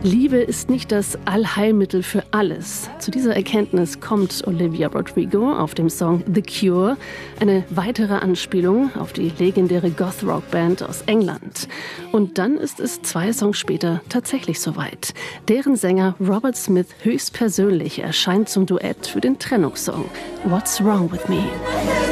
Liebe ist nicht das Allheilmittel für alles. Zu dieser Erkenntnis kommt Olivia Rodrigo auf dem Song The Cure, eine weitere Anspielung auf die legendäre Goth-Rock-Band aus England. Und dann ist es 2 Songs später tatsächlich soweit. Deren Sänger Robert Smith höchstpersönlich erscheint zum Duett für den Trennungssong What's Wrong With Me.